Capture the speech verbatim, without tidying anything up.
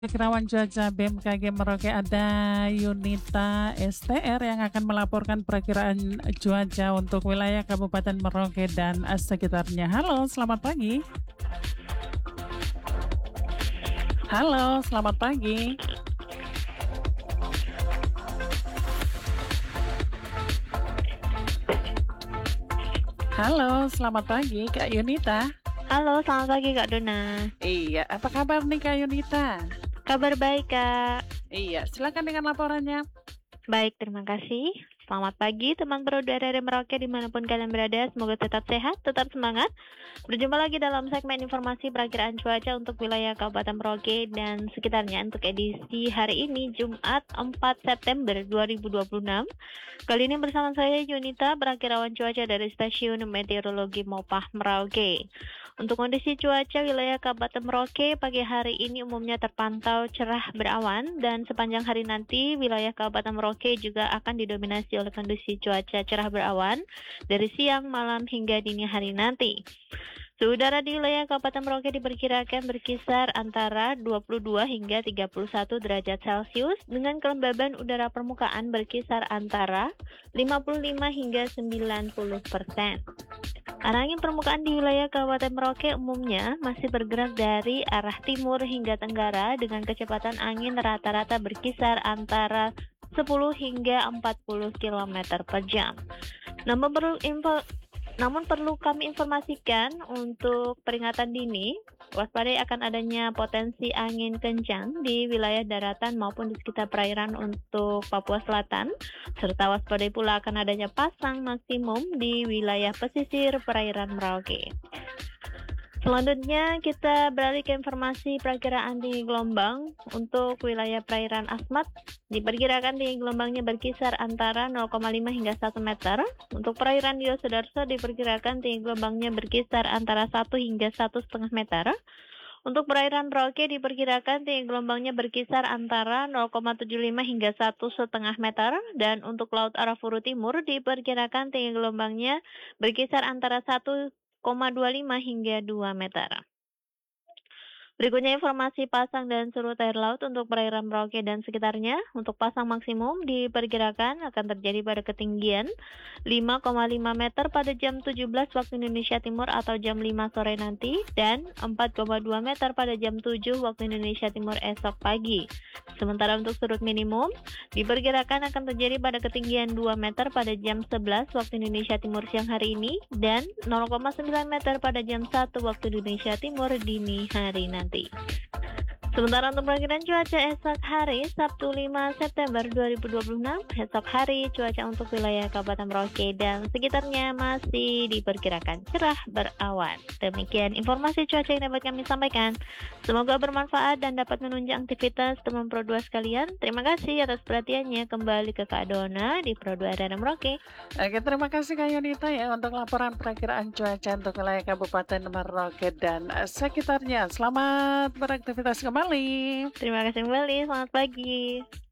Kerawan Cuaca B M K G Merauke ada Yunita S T R yang akan melaporkan perakiraan cuaca untuk wilayah Kabupaten Merauke dan sekitarnya. Halo, selamat pagi. Halo, selamat pagi. Halo, selamat pagi Kak Yunita. Halo, selamat pagi Kak Dona. Iya, apa kabar nih Kak Yunita? Kabar baik, Kak. Iya, silakan dengan laporannya. Baik, terima kasih. Selamat pagi teman Pro R R Merauke dimanapun kalian berada. Semoga tetap sehat, tetap semangat. Berjumpa lagi dalam segmen informasi perakiraan cuaca untuk wilayah Kabupaten Merauke dan sekitarnya untuk edisi hari ini Jumat empat September dua ribu dua puluh enam. Kali ini bersama saya Yunita, perakirawan cuaca dari Stasiun Meteorologi Mopah Merauke. Untuk kondisi cuaca wilayah Kabupaten Merauke pagi hari ini umumnya terpantau cerah berawan dan sepanjang hari nanti wilayah Kabupaten Merauke juga akan didominasi oleh kondisi cuaca cerah berawan dari siang, malam hingga dini hari nanti. Suhu udara di wilayah Kabupaten Merauke diperkirakan berkisar antara dua puluh dua hingga tiga puluh satu derajat Celcius dengan kelembaban udara permukaan berkisar antara lima puluh lima hingga sembilan puluh persen. Arah angin permukaan di wilayah Kabupaten Merauke umumnya masih bergerak dari arah timur hingga tenggara dengan kecepatan angin rata-rata berkisar antara sepuluh hingga empat puluh kilometer per jam. Namun perlu info Namun perlu kami informasikan untuk peringatan dini, waspadai akan adanya potensi angin kencang di wilayah daratan maupun di sekitar perairan untuk Papua Selatan, serta waspadai pula akan adanya pasang maksimum di wilayah pesisir perairan Merauke. Selanjutnya kita beralih ke informasi perakiraan tinggi gelombang untuk wilayah perairan Asmat. Diperkirakan tinggi gelombangnya berkisar antara nol koma lima hingga satu meter. Untuk perairan Yosudarso diperkirakan tinggi gelombangnya berkisar antara satu hingga satu koma lima meter. Untuk perairan Merauke diperkirakan tinggi gelombangnya berkisar antara nol koma tujuh lima hingga satu koma lima meter. Dan untuk Laut Arafuru Timur diperkirakan tinggi gelombangnya berkisar antara satu koma dua lima hingga dua meter. Berikutnya informasi pasang dan surut air laut untuk perairan Merauke dan sekitarnya. Untuk pasang maksimum diperkirakan akan terjadi pada ketinggian lima koma lima meter pada jam tujuh belas waktu Indonesia Timur atau jam lima sore nanti dan empat koma dua meter pada jam tujuh waktu Indonesia Timur esok pagi. Sementara untuk surut minimum diperkirakan akan terjadi pada ketinggian dua meter pada jam sebelas waktu Indonesia Timur siang hari ini dan nol koma sembilan meter pada jam satu waktu Indonesia Timur dini hari nanti. Sementara untuk perakiraan cuaca esok hari Sabtu lima September dua ribu dua puluh enam, esok hari cuaca untuk wilayah Kabupaten Merauke dan sekitarnya masih diperkirakan cerah berawan. Demikian informasi cuaca yang dapat kami sampaikan. Semoga bermanfaat dan dapat menunjang aktivitas teman Pro dua sekalian. Terima kasih atas perhatiannya. Kembali ke Kak Dona di Pro dua R R Merauke. Oke, terima kasih Kak Yunita ya untuk laporan perakiraan cuaca untuk wilayah Kabupaten Merauke dan sekitarnya. Selamat beraktivitas kembali. Terima kasih kembali. Selamat pagi.